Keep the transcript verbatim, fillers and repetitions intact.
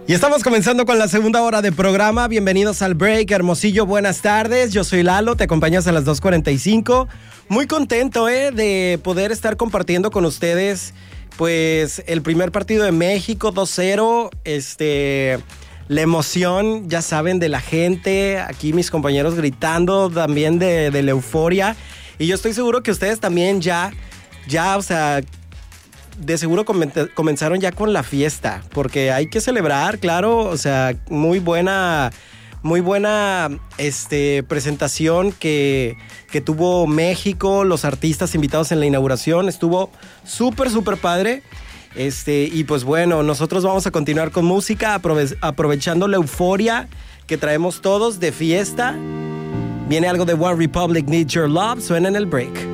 Y estamos comenzando con la segunda hora de programa. Bienvenidos al break. Hermosillo, buenas tardes. Yo soy Lalo, te acompaño hasta las dos cuarenta y cinco. Muy contento eh, de poder estar compartiendo con ustedes pues el primer partido de México, dos cero. Este, la emoción, ya saben, de la gente. Aquí mis compañeros gritando también de, de la euforia. Y yo estoy seguro que ustedes también ya, ya, o sea... de seguro comenzaron ya con la fiesta, porque hay que celebrar, claro, o sea, muy buena, muy buena este, presentación que, que tuvo México, los artistas invitados en la inauguración, estuvo súper, súper padre, este, y pues bueno, nosotros vamos a continuar con música, aprove- aprovechando la euforia que traemos todos de fiesta. Viene algo de One Republic, Need Your Love, suena en el break.